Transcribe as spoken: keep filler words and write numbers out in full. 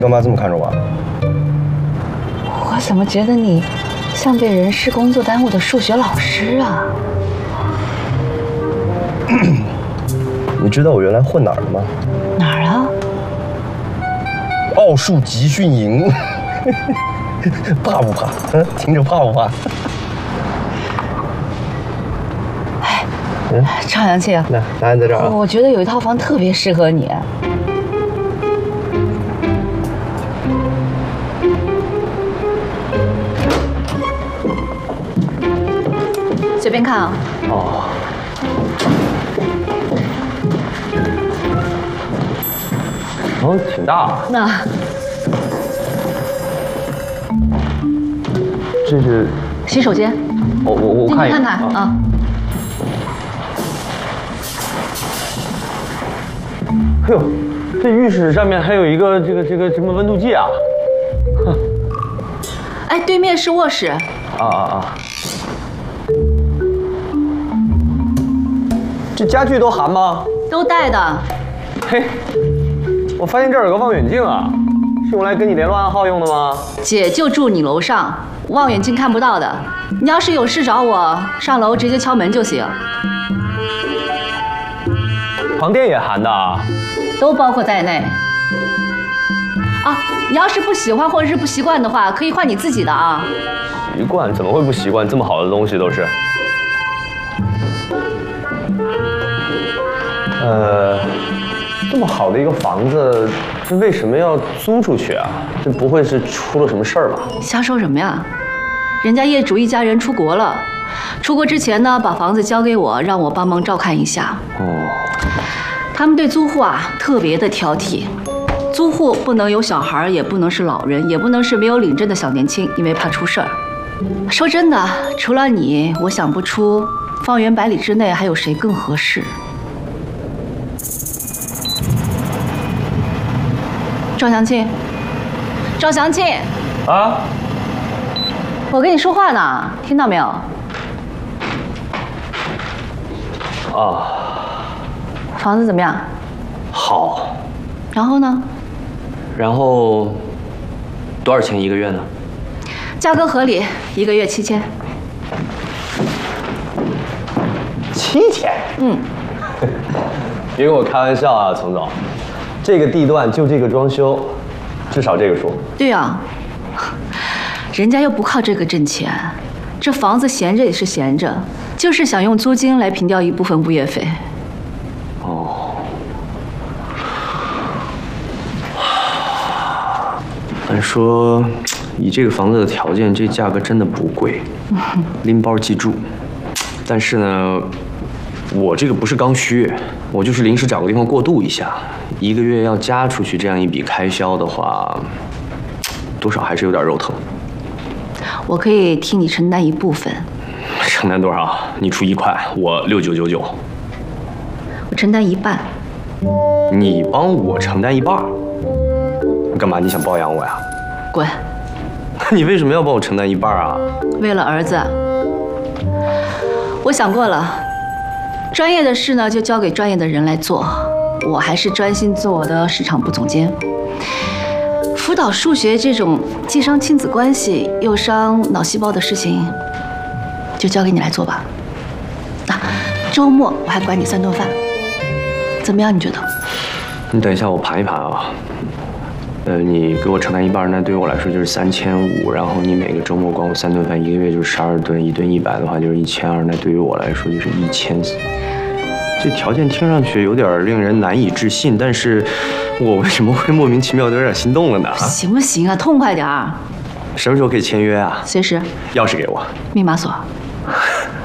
干嘛这么看着我？ 我怎么觉得你像被人事工作耽误的数学老师啊？ 你知道我原来混哪儿的吗？ 哪儿啊？ 奥数集训营。怕不怕？嗯，听着怕不怕？ 哎，嗯，赵阳庆， 那答案在这儿啊。 我觉得有一套房特别适合你。随便看啊。 哦。哦，挺大。 那。 这是洗手间。 我我我看一看看啊。 哎呦，这浴室上面还有一个这个这个什么温度计啊？哼。 哎，对面是卧室。 啊啊啊！这家具都含吗？ 都带的。 嘿，我发现这儿有个望远镜啊，是用来跟你联络暗号用的吗？ 姐就住你楼上，望远镜看不到的。你要是有事找我，上楼直接敲门就行。 床垫也含的啊？ 都包括在内。啊，你要是不喜欢或者是不习惯的话，可以换你自己的啊。 习惯？怎么会不习惯？这么好的东西都是。呃，这么好的一个房子，这为什么要租出去啊？这不会是出了什么事儿吧？ 瞎说什么呀？人家业主一家人出国了，出国之前呢，把房子交给我，让我帮忙照看一下。哦。他们对租户啊特别的挑剔，租户不能有小孩，也不能是老人，也不能是没有领证的小年轻，因为怕出事儿。说真的，除了你，我想不出方圆百里之内还有谁更合适。赵祥庆，赵祥庆， 啊， 我跟你说话呢，听到没有？ 啊， 房子怎么样？ 好。 然后呢？ 然后多少钱一个月呢？ 价格合理，一个月七千。 七千？嗯。别跟我开玩笑啊，丛总。这个地段就这个装修，至少这个数。 对啊，人家又不靠这个挣钱，这房子闲着也是闲着，就是想用租金来平掉一部分物业费。 哦。按说，以这个房子的条件，这价格真的不贵，拎包即住。但是呢，我这个不是刚需，我就是临时找个地方过渡一下。一个月要加出去这样一笔开销的话，多少还是有点肉疼。 我可以替你承担一部分。 承担多少？你出一块，我六九九九。 我承担一半。 你帮我承担一半？干嘛？你想包养我呀？ 滚！ 你为什么要帮我承担一半啊？ 为了儿子。我想过了，专业的事呢就交给专业的人来做。我还是专心做我的市场部总监。辅导数学这种既伤亲子关系又伤脑细胞的事情，就交给你来做吧。啊，周末我还管你三顿饭，怎么样？你觉得？ 你等一下，我盘一盘啊。呃，你给我承担一半，那对于我来说就是三千五。然后你每个周末管我三顿饭，一个月就是十二顿，一顿一百的话就是一千二。那对于我来说就是一千。这条件听上去有点令人难以置信，但是我为什么会莫名其妙的有点心动了呢？ 行不行啊？痛快点儿。 什么时候可以签约啊？ 随时。 钥匙给我。 密码锁。